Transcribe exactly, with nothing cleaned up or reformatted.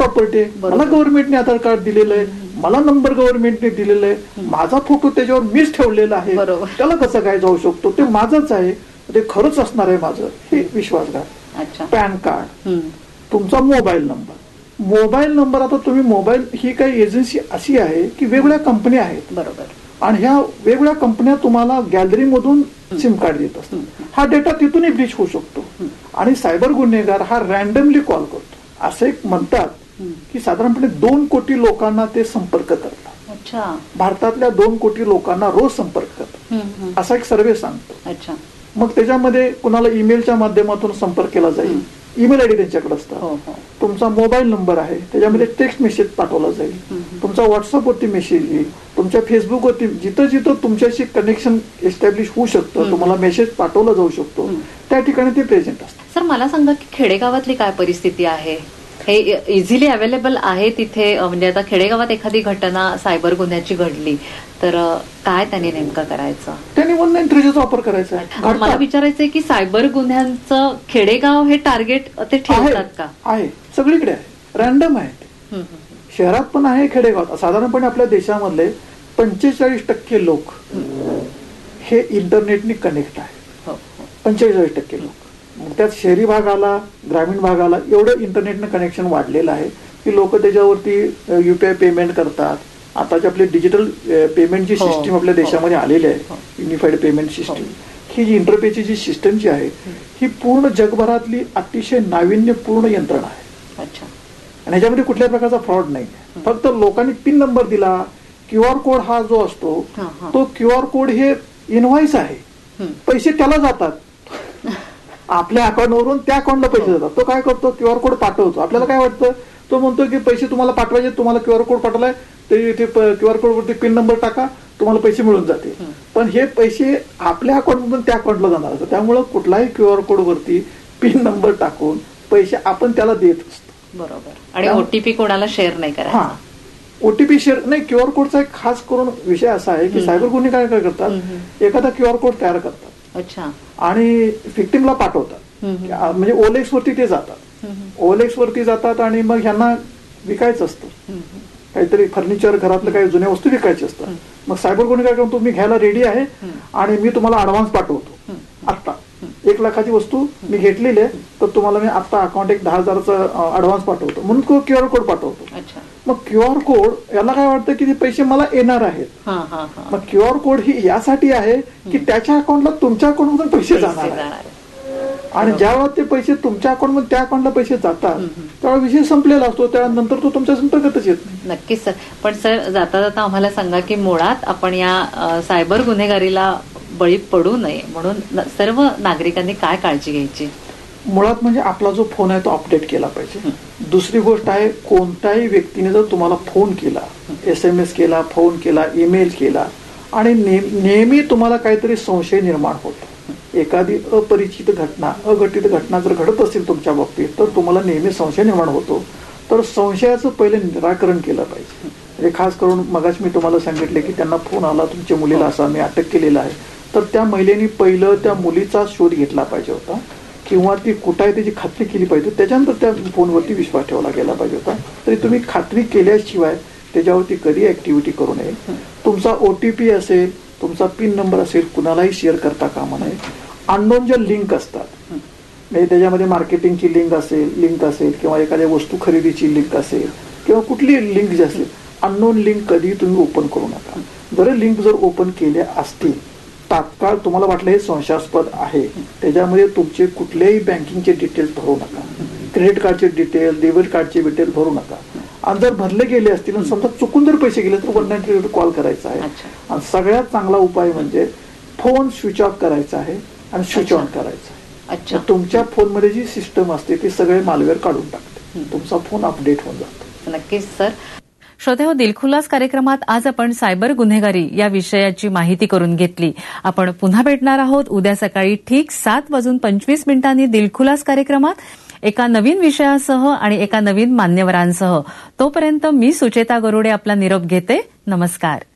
Property आहे. मला गव्हर्नमेंटने आधार कार्ड दिलेलं आहे, मला नंबर गव्हर्नमेंटने दिलेला आहे, माझा फोटो त्याच्यावर मीच ठेवलेला आहे, त्याला कसं काय जाऊ शकतो, ते माझंच आहे, ते खरंच असणार आहे माझं, हे विश्वासघात. पॅन कार्ड, तुमचा मोबाईल नंबर. मोबाईल नंबर, आता तुम्ही मोबाईल ही काही एजन्सी अशी आहे की वेगवेगळ्या कंपन्या आहेत, बरोबर, आणि ह्या वेगवेगळ्या कंपन्या तुम्हाला गॅलरीमधून सिम कार्ड देत असतात. हा डेटा तिथूनही ब्रीच होऊ शकतो आणि सायबर गुन्हेगार हा रॅन्डमली कॉल करतो. असं एक म्हणतात की साधारणपणे दोन कोटी लोकांना ते संपर्क करतात. भारतातल्या दोन कोटी लोकांना रोज संपर्क करतात असा एक सर्व्हे सांगतो. मग त्याच्यामध्ये कुणाला ईमेलच्या माध्यमातून संपर्क केला जाईल, ईमेल आयडी त्यांच्याकडे असतात, तुमचा मोबाईल नंबर आहे, त्याच्यामध्ये टेक्स्ट मेसेज पाठवला जाईल, तुमचा व्हॉट्सअपवरती मेसेज येईल, तुमच्या फेसबुकवरती जिथं जिथं तुमच्याशी कनेक्शन एस्टॅब्लिश होऊ शकतं, तुम्हाला मेसेज पाठवला जाऊ शकतो, त्या ठिकाणी ते प्रेझेंट असतात. सर, मला सांगा की खेडेगावातली काय परिस्थिती आहे? हे इझिली अवेलेबल आहे तिथे? म्हणजे आता खेडेगावात एखादी घटना सायबर गुन्ह्याची घडली तर काय त्यांनी नेमकं करायचं? त्यांनी वन नाईन थ्रीचा वापर करायचा आहे. मला विचारायचंय की सायबर गुन्ह्यांचं खेडेगाव हे टार्गेट ते ठेवतात का? आहे, सगळीकडे आहे, रॅन्डम आहे. शहरात पण आहे, खेडेगावात. साधारणपणे आपल्या देशामधले पंचेचाळीस टक्के लोक हे इंटरनेटनी कनेक्ट आहे. पंचेचाळीस टक्के लोक. त्यात शहरी भागाला, ग्रामीण भागाला एवढं इंटरनेटनं कनेक्शन वाढलेलं आहे की लोक त्याच्यावरती युपीआय पेमेंट करतात. आताची आपली डिजिटल पेमेंटची सिस्टीम आपल्या देशामध्ये आलेली आहे, युनिफाईड पेमेंट सिस्टीम. ही जी इंटरपेची जी सिस्टम जी आहे ही पूर्ण जगभरातली अतिशय नाविन्यपूर्ण यंत्रणा आहे आणि ह्याच्यामध्ये कुठल्याही प्रकारचा फ्रॉड नाही. फक्त लोकांनी पिन नंबर दिला, क्यूआर कोड हा जो असतो तो क्यूआर कोड हे इनव्हॉइस आहे, पैसे त्याला जातात, आपल्या अकाउंटवरून त्या अकाउंटला पैसे जातात. तो काय करतो, क्यूआर कोड पाठवतो. आपल्याला काय वाटतं, तो म्हणतो की पैसे तुम्हाला पाठवायचे, तुम्हाला क्यूआर कोड पाठवलाय, ते इथे क्यूआर कोड वरती पिन नंबर टाका, तुम्हाला पैसे मिळून जाते. पण हे पैसे आपल्या अकाउंटमधून त्या अकाउंटला जाणार असतात. त्यामुळे कुठलाही क्यूआर कोड वरती पिन नंबर टाकून पैसे आपण त्याला देत असतो. बरोबर. आणि ओटीपी कोणाला शेअर नाही करायचा. हा, ओटीपी शेअर नाही. क्यूआर कोडचा एक खास करून विषय असा आहे की सायबर गुन्हेगार काय करतात, एखादा क्यूआर कोड तयार करतात आणि व्हिक्टिमला पाठवतात. म्हणजे ओएलएक्स वरती ते जातात, ओएलएक्स वरती जातात आणि मग ह्यांना विकायचं असतं काहीतरी फर्निचर, घरातलं काही जुन्या वस्तू विकायच्या असतात. मग सायबर गुन्हेगार करून तुम्ही घ्यायला रेडी आहे आणि मी तुम्हाला ऍडव्हान्स पाठवतो, आत्ता एक लाखाची वस्तू मी घेतलेली आहे तर तुम्हाला मी आता अकाउंट एक दहा हजाराचा ऍडव्हान्स पाठवतो म्हणून क्यूआर कोड पाठवतो. मग क्यूआर कोड याला काय वाटतं की ते पैसे मला येणार आहेत. मग क्यूआर कोड ही यासाठी आहे की त्याच्या अकाउंटला तुमच्या अकाउंटमधून पैसे जाणार आहेत आणि ज्यावेळेला ते पैसे तुमच्या अकाउंटमध्ये त्या अकाउंटला पैसे जातात त्यावेळेला विषय संपलेला असतो, त्यानंतर तो तुमच्या संपर्कातच येत नाही. नक्कीच सर. पण सर, जाता जाता आम्हाला सांगा की मुळात आपण या सायबर गुन्हेगारीला बळी पडू नये म्हणून सर्व नागरिकांनी काय काळजी घ्यायची? मुळात म्हणजे आपला जो फोन आहे तो अपडेट केला पाहिजे. दुसरी गोष्ट आहे, कोणत्याही व्यक्तीने जर तुम्हाला फोन केला, एस एम एस केला, फोन केला, ईमेल केला आणि नेहमी तुम्हाला काहीतरी संशय निर्माण होतो, एखादी अपरिचित घटना, अघटित घटना जर घडत असेल तुमच्या बाबतीत तर तुम्हाला नेहमी संशय निर्माण होतो, तर संशयाचं पहिले निराकरण केलं पाहिजे. म्हणजे खास करून मगाच मी तुम्हाला सांगितले की त्यांना फोन आला, तुमच्या मुलीला असा मी अटक केलेला आहे, तर त्या महिलेनी पहिलं त्या मुलीचा शोध घेतला पाहिजे होता किंवा ती कुठं आहे त्याची खात्री केली पाहिजे, त्याच्यानंतर त्या फोनवरती विश्वास ठेवला गेला पाहिजे होता. तरी तुम्ही खात्री केल्याशिवाय त्याच्यावरती कधी ऍक्टिव्हिटी करू नये. तुमचा ओटीपी असेल, तुमचा पिन नंबर असेल, कुणालाही शेअर करता कामा नये. अननोन ज्या लिंक असतात, म्हणजे त्याच्यामध्ये मार्केटिंगची लिंक असेल लिंक असेल किंवा एखाद्या वस्तू खरेदीची लिंक असेल किंवा कुठली लिंक जी असेल, अननोन लिंक कधी तुम्ही ओपन करू नका. जर लिंक जर ओपन केल्या असतील, तात्काळ तुम्हाला वाटलं हे संशयास्पद आहे, त्याच्यामध्ये तुमचे कुठलेही बँकिंगचे डिटेल्स भरू नका, क्रेडिट कार्डचे डिटेल, डेबिट कार्डचे डिटेल भरू नका. आणि जर भरले गेले असतील आणि समजा चुकून जर पैसे गेले तर वन नाईन थ्री कॉल करायचा आहे. आणि सगळ्यात चांगला उपाय म्हणजे फोन स्विच ऑफ करायचा आहे आणि स्विच ऑन करायचा आहे. तुमच्या फोनमध्ये जी सिस्टम असते ती सगळे मालवेअर काढून टाकते, तुमचा फोन अपडेट होऊन जातो. नक्कीच सर. श्रोतेहो, दिलखुलास कार्यक्रमात आज आपण सायबर गुन्हेगारी या विषयाची माहिती करून घेतली. आपण पुन्हा भेटणार आहोत उद्या सकाळी ठीक सात वाजून पंचवीस मिनिटांनी दिलखुलास कार्यक्रमात एका नवीन विषयासह आणि एका नवीन मान्यवरांसह. तोपर्यंत मी सुचेता गरुडे आपला निरोप घेते. नमस्कार.